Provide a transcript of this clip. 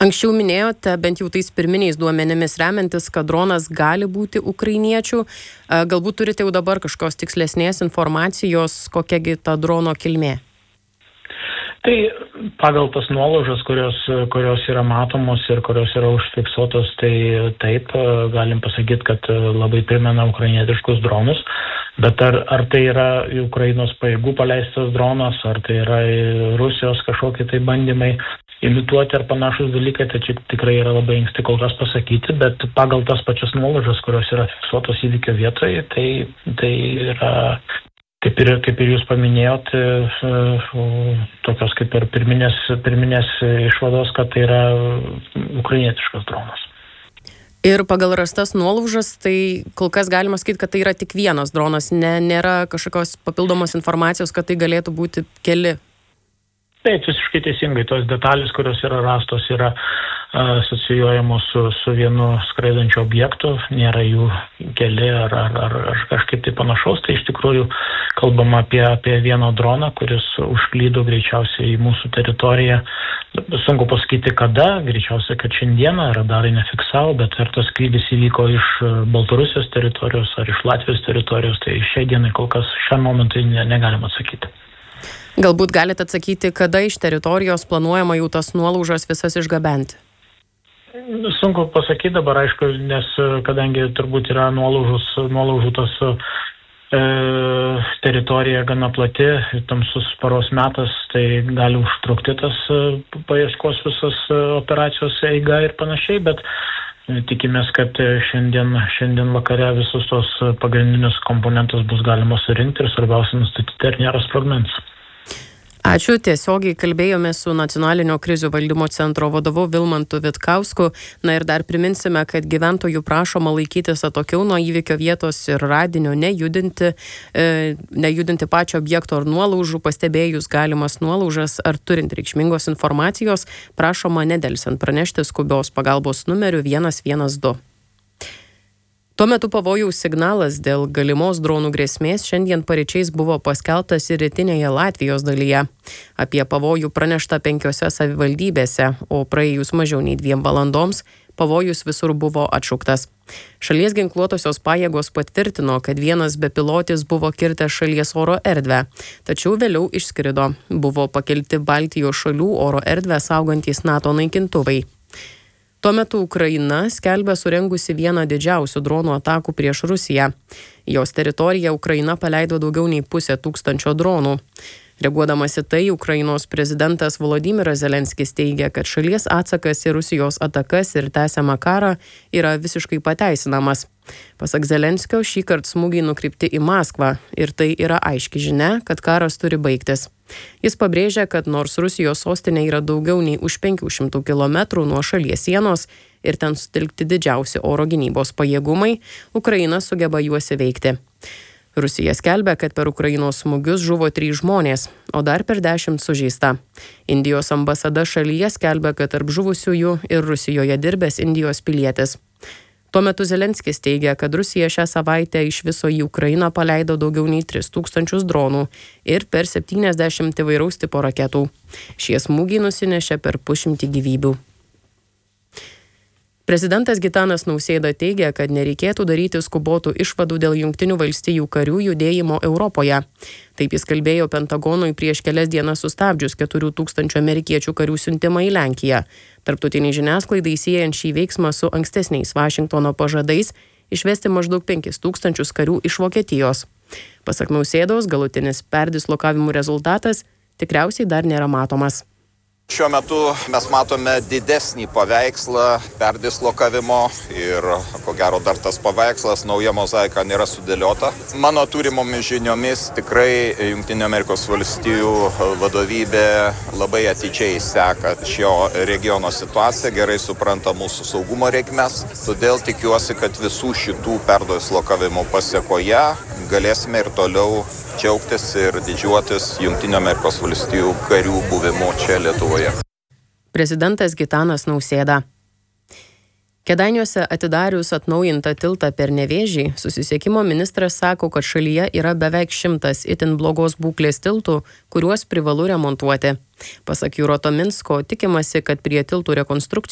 Anksčiau minėjote, bent jau tais pirminiais duomenimis remiantis, kad dronas gali būti ukrainiečių. Galbūt turite jau dabar kažkokios tikslesnės informacijos, kokiagi ta drono kilmė? Tai pagal tas nuolaužas, kurios yra matomos ir kurios yra užfiksuotos, tai taip, galim pasakyti, kad labai primena ukrainietiškus dronus, bet ar tai yra Ukrainos pajėgų paleistas dronas, ar tai yra Rusijos kažkokie tai bandymai imituoti ar panašus dalykai, tai čia tikrai yra labai anksti kol kas pasakyti, bet pagal tas pačias nuolaužas, kurios yra fiksuotos įvykio vietoje, tai yra, kaip ir jūs paminėjot, tokios kaip ir pirminės išvados, kad tai yra ukrainietiškas dronas. Ir pagal rastas nuolaužas, tai kol kas galima sakyti, kad tai yra tik vienas dronas, nėra kažkokios papildomos informacijos, kad tai galėtų būti keli. Taip, visiškai teisingai. Tos detalės, kurios yra rastos, yra asocijuojamos su vienu skraidančiu objektu, nėra jų keli ar kažkaip tai panašaus. Tai iš tikrųjų kalbama apie vieną droną, kuris užklydo greičiausiai į mūsų teritoriją. Sunku pasakyti kada, greičiausiai, kad šiandieną radarai nefiksavo, bet ar tas skrydis įvyko iš Baltarusijos teritorijos ar iš Latvijos teritorijos, tai šiai dienai kol kas šiam momentui negalima atsakyti. Galbūt galite atsakyti, kada iš teritorijos planuojama jau tas nuolaužas visas išgabenti? Sunku pasakyti dabar, aišku, nes kadangi turbūt yra nuolaužų tas teritorija gana plati, tamsus paros metas, tai gali užtrukti tas paieškos visas operacijos eiga ir panašiai, bet tikimės, kad šiandien vakare visus tos pagrindinius komponentus bus galima surinkti ir svarbiausia nustatyti, ar nėra sprogmens. Ačiū. Tiesiogiai kalbėjome su Nacionalinio krizių valdymo centro vadovu Vilmantu Vitkausku. Na ir dar priminsime, kad gyventojų prašoma laikytis atokiau nuo įvykio vietos ir radinio nejudinti pačio objekto ar nuolaužų. Pastebėjus galimas nuolaužas ar turint reikšmingos informacijos, prašoma nedelsiant pranešti skubios pagalbos numeriu 112. Tuo metu pavojaus signalas dėl galimos dronų grėsmės šiandien paryčiais buvo paskelbtas ir rytinėje Latvijos dalyje. Apie pavojų pranešta 5 savivaldybėse, o praėjus mažiau nei 2 valandoms pavojus visur buvo atšauktas. Šalies ginkluotosios pajėgos patvirtino, kad vienas bepilotis buvo kirtęs šalies oro erdvę, tačiau vėliau išskrido. Buvo pakelti Baltijos šalių oro erdvę saugantys NATO naikintuvai. Tuo metu Ukraina skelbia surengusi vieną didžiausių dronų atakų prieš Rusiją. Jos teritoriją Ukraina paleido daugiau nei 500 dronų. Reaguodamas į tai, Ukrainos prezidentas Volodymyras Zelenskis teigia, kad šalies atsakas į Rusijos atakas ir tęsiamą karą yra visiškai pateisinamas. Pasak Zelenskio, šįkart smūgiai nukreipti į Maskvą ir tai yra aiški žinia, kad karas turi baigtis. Jis pabrėžia, kad nors Rusijos sostinė yra daugiau nei už 500 km nuo šalies sienos ir ten sutelkti didžiausi oro gynybos pajėgumai, Ukraina sugeba juos įveikti. Rusija skelbia, kad per Ukrainos smūgius žuvo 3 žmonės, o dar per 10 sužeista. Indijos ambasada šalyje skelbia, kad tarp žuvusiųjų ir Rusijoje dirbęs Indijos pilietis. Tuo metu Zelenskis teigia, kad Rusija šią savaitę iš viso į Ukrainą paleido daugiau nei 3000 dronų ir per 70 įvairaus tipo raketų. Šie smūgiai nusinešė per 100 gyvybių. Prezidentas Gitanas Nausėda teigia, kad nereikėtų daryti skubotų išvadų dėl Jungtinių valstijų karių judėjimo Europoje. Taip jis kalbėjo Pentagonui prieš kelias dienas sustabdžius 4000 amerikiečių karių siuntimą į Lenkiją. Tarptautiniai žiniasklaidai siejant šį veiksmą su ankstesniais Vašingtono pažadais išvesti maždaug 5000 karių iš Vokietijos. Pasak Nausėdos, galutinis perdislokavimų rezultatas tikriausiai dar nėra matomas. Šiuo metu mes matome didesnį paveikslą perdislokavimo ir ko gero dar tas paveikslas, nauja mozaika nėra sudėliota. Mano turimomis žiniomis tikrai Jungtinių Amerikos valstijų vadovybė labai atidžiai seka šio regiono situaciją, gerai supranta mūsų saugumo reikmes. Todėl tikiuosi, kad visų šitų perdislokavimo pasėkoje galėsime ir toliau džiaugtis ir didžiuotis Jungtinių Amerikos valstijų karių buvimu čia Lietuvoje. Prezidentas Gitanas Nausėda. Kėdainiuose atidarius atnaujintą tiltą per Nevėžį, susisiekimo ministras sako, kad šalyje yra beveik 100 itin blogos būklės tiltų, kuriuos privalu remontuoti. Pasak Juro Tominsko, tikimasi, kad prie tiltų rekonstrukcijos